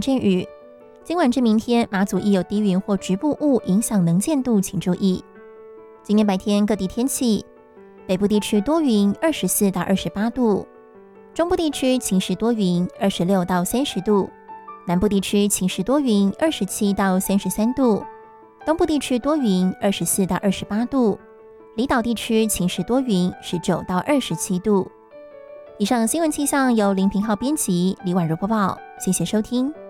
阵雨。今晚至明天，马祖亦有低云或局部雾影响能见度，请注意。今天白天各地天气，北部地区多云，24到28度；中部地区晴时多云，26到30度；南部地区晴时多云，27到33度；东部地区多云，24到28度；离岛地区晴时多云，19到27度。以上新闻气象由林平浩编辑，李婉如播报，谢谢收听。